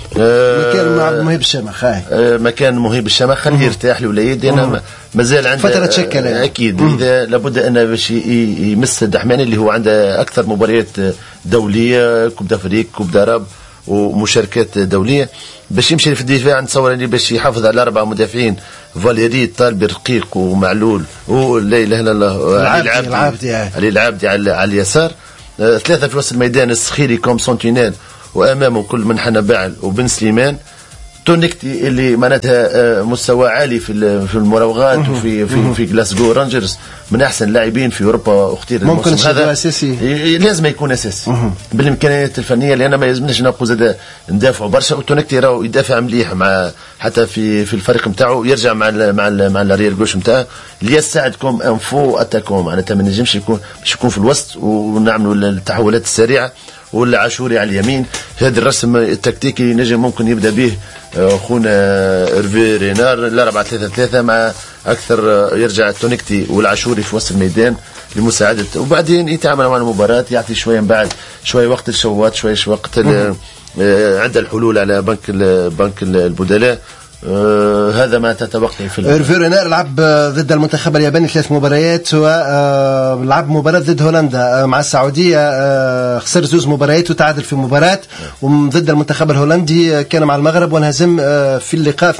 مكان مهيب الشمخ
مكان مهيب الشمخ خليه يرتاح الوليد لأن مازال عنده
فترة تشكل
أكيد. إذا لابد أن باش يمس الدحماني اللي هو عنده أكثر مباريات دولية، كوب دافريك، كوب داراب ومشاركات دولية، باش يمشي في الدفاع نتصور اللي باش يحافظ على 4 مدافعين فاليري، طالب، رقيق ومعلول ولا اله الا الله علي العابدي على اليسار، 3 في وسط الميدان السخيري كوم سونتينيل، وامامه كل منحنى بعل وبن سليمان، تونيكتي اللي معناتها مستوى عالي في المراوغات وفي في جلاسكو رانجرز، من احسن اللاعبين في اوروبا واختير
ممكن هذا اساسي،
لازم يكون اساسي بالامكانيات الفنيه، لان ما يلزمناش نبقوا زاد ندافعوا برشا. وتونيكتي راهو يدافع مليح مع حتى في الفريق نتاعو، يرجع مع الريال جوش نتاعه اللي يساعدكم انفو اتاكوم، معناتها ما نجمش يكون في الوسط ونعملوا التحولات السريعه، ولا عاشوري على اليمين. هذا الرسم التكتيكي نجم ممكن يبدا به خونا إرفي رينار 4-3-3 مع اكثر يرجع تونيكتي والعاشوري في وسط الميدان لمساعده، وبعدين يتعامل مع المباراه، يعطي شويه من بعد شويه وقت الشوات، شويه وقت عند الحلول على بنك البدلاء. هذا ما تتوقع في
إرفي رينار لعب ضد المنتخب الياباني 3 مباريات، ولعب مباراة ضد هولندا مع السعودية، خسر 2 مباريات وتعادل في مباراة، وضد المنتخب الهولندي كان مع المغرب وانهزم في اللقاء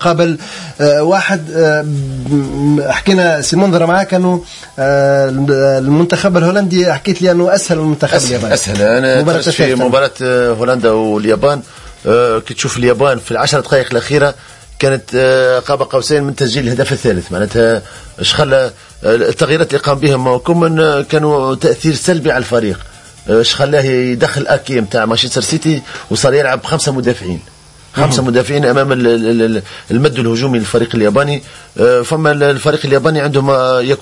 2-1. حكينا سيمون معاك انه المنتخب الهولندي حكيت لي انه اسهل من المنتخب الياباني.
اسهل. انا في مباراة هولندا واليابان كي تشوف اليابان في 10 دقائق الأخيرة كانت قاب قوسين من تسجيل الهدف الثالث، معناتها اش خلى التغييرات اللي قام بهم كومان كانوا تأثير سلبي على الفريق، اش خلاه يدخل أكي متاع مانشستر سيتي وصار يلعب 5 مدافعين 5 مدافعين أمام المد الهجومي للفريق الياباني. فما الفريق الياباني عندهم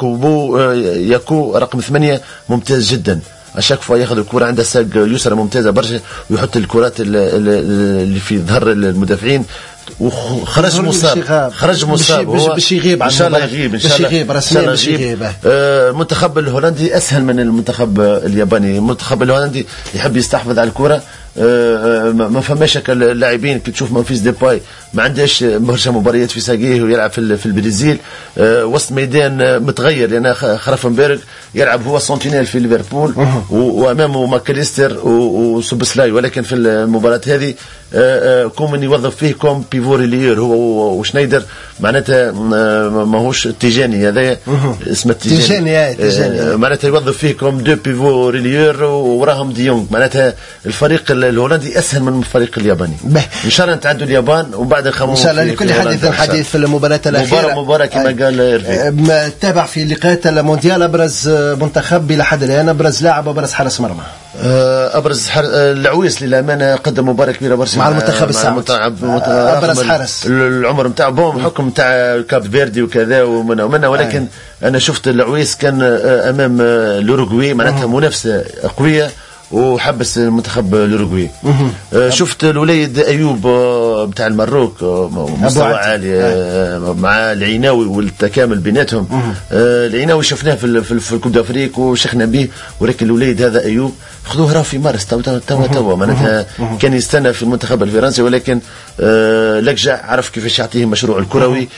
ياكو رقم 8 ممتاز جدا، أشاك فوا ياخذ الكرة عنده ساق يسرى ممتازة برشا، ويحط الكرات اللي في ظهر المدافعين، وخرج مصاب هو
باش يغيب
ان شاء الله يغيب ان شاء الله
رسميا باش يغيب.
المنتخب الهولندي اسهل من المنتخب الياباني. المنتخب الهولندي يحب يستحفظ على الكرة، ما فماش اللاعبين كي تشوف منفيس ديباي ما عندهاش برشا مباريات في ساقيه ويلعب في البرازيل، وسط ميدان متغير لان خرافنبرغ يلعب هو سونتينيل في ليفربول وامامه ماكاليستر وسوبسلاي، ولكن في المباراة هذه كومن يوظف فيه كوم بيفور ليور هو وشنايدر، معناتها ماهوش التيجاني هذا اسمه التيجاني معناتها يوظف فيه كوم 2 بيفور ليور وراهم ديونغ، معناتها الفريق الهولندي اسهل من الفريق الياباني. ان شاء الله نتعدوا اليابان وبعد نخمو
ان شاء الله. لكل حديث في المباراة الأخيرة
مباراة كما قال
تابع في لقاءات المونديال. ابرز منتخب الى حد الان، ابرز لاعب وابرز حارس مرمى.
ابرز العويس للامانه قدم مباراه كبيره برشا
مع المنتخب السعودي. ابرز حارس
العمر نتاعو بحكم نتاع كاب فيردي وكذا ومنها، ولكن انا شفت العويس كان امام الاوروغواي معناتها منافسه قويه وحبس المنتخب الاوروغواي. شفت الوليد ايوب بتاع المروك مستوى عالي مع العيناوي والتكامل بيناتهم. العيناوي شفناه في الكوب دافريك وشخنا به، ولكن الوليد هذا ايوب خذوه راه في مارس توا معناتها كان يستنى في المنتخب الفرنسي، ولكن لقجع عرف كيفاش يعطيه مشروع الكروي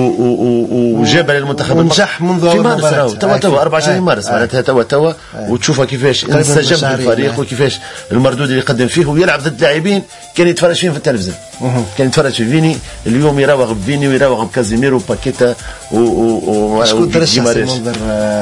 وجاب للمنتخب
ونجح منذ
في مارس توا 24 مارس معناتها توا وتشوفها كيفاش انسجم بالفريق وكيفاش المردود اللي يقدم فيه، ويلعب ضد لاعبين كان يتفرج فيهم في التلفزيون، كان يتفرج في فيني، اليوم يراوغ بفيني ويراوغ بكازيميرو وباكيتا
شكون ترشح المنظر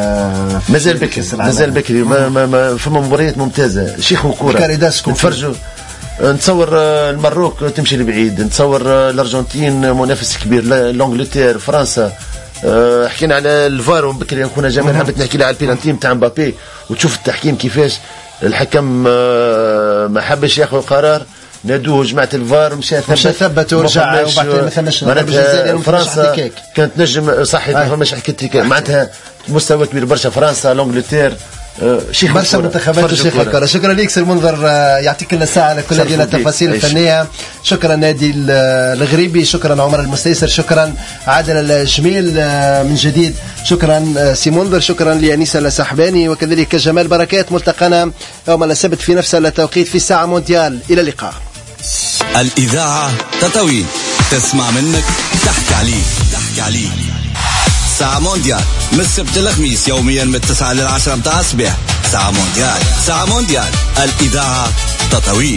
مازال بكري ما فما مباريات ممتازه شيخ وكوره نتفرجوا. نتصور المروك تمشي لبعيد، نتصور الارجنتين منافس كبير، لانجلتير، فرنسا. حكينا على الفار بكري اخونا جمال، حبيت نحكي على البينالتي نتاع مبابي وتشوف التحكيم كيفاش الحكم ما حبش ياخذ قرار، نادوه جماعه الفار مشى
ثبت ورجع وبعدين ما ثماش.
فرنسا كانت نجم صحيح ما فماش حكيت معناتها مستوى كبير برشا. فرنسا لانجلتير
شيخ برشا منتخبات وشيخ الكرة. شكرا لك سي المنذر، يعطيك لنا ساعة لكل هذه التفاصيل الفنية. شكرا نادي الغريبي، شكرا عمر المستيسر، شكرا عادل الجميل من جديد، شكرا سي منذر، شكرا لأنيسة السحباني وكذلك جمال بركات. ملتقانا يوم السبت في نفس التوقيت في ساعة مونديال. إلى اللقاء.
الإذاعة تطاوين، تسمع منك تحكي عليك. ساعة مونديال من السبت للخميس يوميا من 9 ل10 متاع الصباح. ساعة مونديال الإذاعة تطاوين.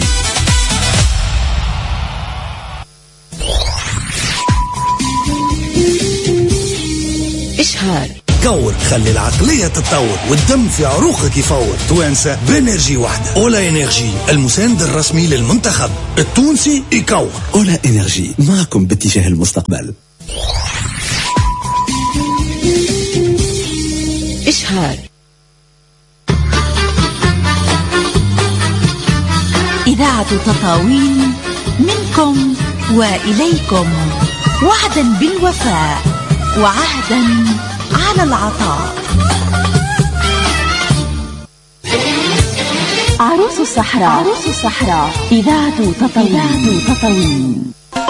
إشهار كور، خلي العقلية تتطور والدم في عروقك يفور. توانسة بإنرجي واحدة. أولا إنرجي المساند الرسمي للمنتخب التونسي يكور.
أولا إنرجي معكم باتجاه المستقبل.
إشهار
إذاعة تطاوين منكم وإليكم، وعدا بالوفاء وعهدا على العطاء. عروس الصحراء إذاعة تطاوين.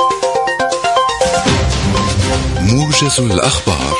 موجز الأخبار.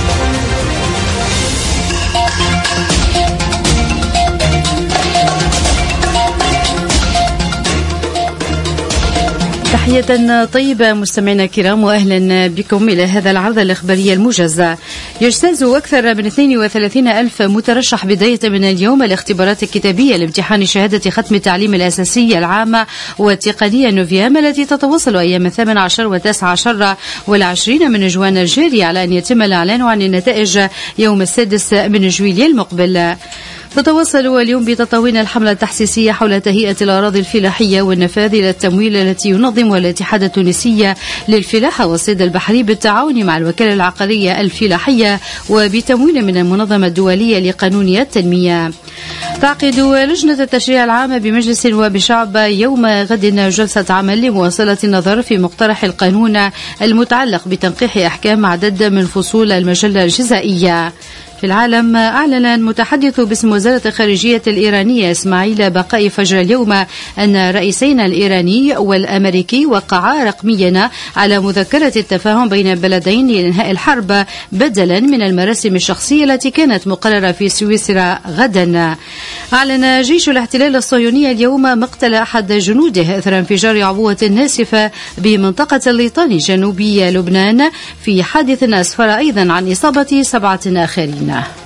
تحية طيبة مستمعينا الكرام، وأهلا بكم إلى هذا العرض الإخباري الموجز. يجتاز أكثر من 32,000 مترشح بداية من اليوم الاختبارات الكتابية لامتحان شهادة ختم التعليم الأساسي العامة والتقنية نوفيام التي تتواصل أيام 18 و19 وال20 من جوان الجاري، على أن يتم الإعلان عن النتائج يوم 6 من جويلية المقبل. تتواصل اليوم بتطاوين الحملة التحسيسية حول تهيئة الأراضي الفلاحية والنفاذ إلى التمويل التي ينظمها الاتحاد التونسي للفلاحة والصيد البحري بالتعاون مع الوكالة العقارية الفلاحية وبتمويل من المنظمة الدولية لقانون التنمية. تعقد لجنة التشريع العام بمجلس النواب الشعب يوم غد جلسة عمل لمواصلة النظر في مقترح القانون المتعلق بتنقيح أحكام عدد من فصول المجلة الجزائية. في العالم، أعلن المتحدث باسم وزارة الخارجية الإيرانية إسماعيل بقائي فجر اليوم أن الرئيسين الإيراني والأمريكي وقعا رقميا على مذكرة التفاهم بين البلدين لإنهاء الحرب بدلا من المراسم الشخصية التي كانت مقررة في سويسرا غدا. أعلن جيش الاحتلال الصهيوني اليوم مقتل أحد جنوده إثر انفجار عبوة ناسفة بمنطقة الليطاني جنوبي لبنان في حادث أسفر أيضا عن إصابة 7 آخرين.